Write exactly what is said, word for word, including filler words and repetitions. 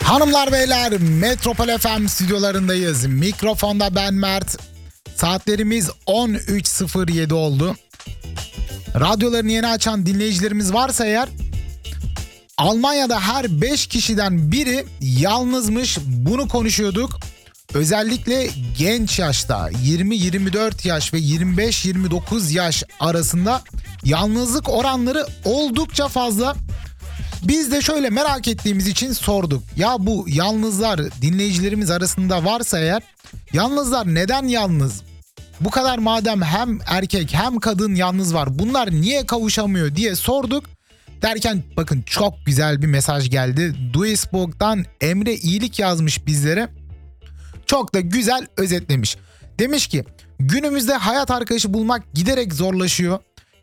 Hanımlar beyler, Metropol F M stüdyolarındayız. Mikrofonda ben Mert. Saatlerimiz on üç sıfır yedi oldu. Radyolarını yeni açan dinleyicilerimiz varsa eğer, Almanya'da her beş kişiden biri yalnızmış, bunu konuşuyorduk. Özellikle genç yaşta yirmi yirmi dört yaş ve yirmi beş yirmi dokuz yaş arasında yalnızlık oranları oldukça fazla. Biz de şöyle merak ettiğimiz için sorduk. Ya bu yalnızlar dinleyicilerimiz arasında varsa eğer, yalnızlar neden yalnız? Bu kadar madem hem erkek hem kadın yalnız var, bunlar niye kavuşamıyor diye sorduk. Derken bakın çok güzel bir mesaj geldi. Duisburg'dan Emre iyilik yazmış bizlere. Çok da güzel özetlemiş. Demiş ki günümüzde hayat arkadaşı bulmak giderek zorlaşıyor.